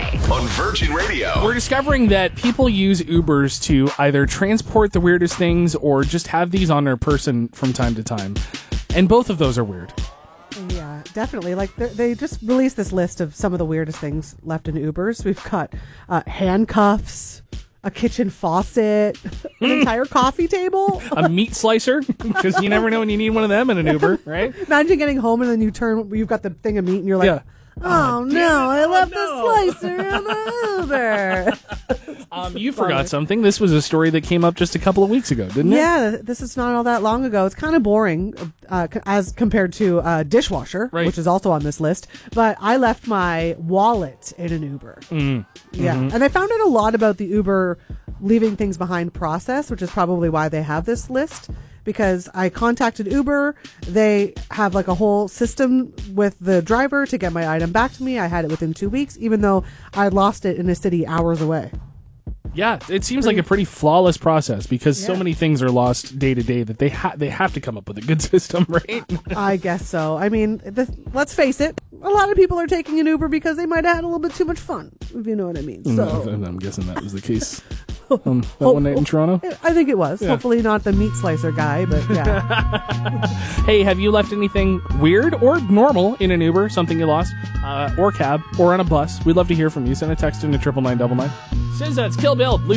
on Virgin Radio. We're discovering that people use Ubers to either transport the weirdest things or just have these on their person from time to time. And both of those are weird. Yeah, definitely. Like they just released this list of some of the weirdest things left in Ubers. We've got handcuffs, a kitchen faucet, an entire coffee table, A meat slicer, because you never know when you need one of them in an Uber, right? Imagine getting home and then you've got the thing of meat and you're like, Yeah. oh no, I left the slicer in the Uber. You forgot something. This was a story that came up just a couple of weeks ago, didn't it? Yeah, this is not all that long ago. It's kind of boring as compared to a dishwasher, Right. which is also on this list. But I left my wallet in an Uber. Yeah, and I found out a lot about the Uber leaving things behind process, which is probably why they have this list. Because I contacted Uber, they have like a whole system with the driver to get my item back to me. I had it within 2 weeks, even though I lost it in a city hours away. Yeah, it seems like a pretty flawless process because so Yeah. many things are lost day to day that they have to come up with a good system, right? I guess so. I mean, let's face it, a lot of people are taking an Uber because they might have had a little bit too much fun, if you know what I mean. So I'm guessing that was the case. That one night in Toronto. I think it was. Yeah. Hopefully not the meat slicer guy, but yeah. Hey, have you left anything weird or normal in an Uber, something you lost, or cab, or on a bus? We'd love to hear from you. Send a text into 99999. Says that's Kill Bill.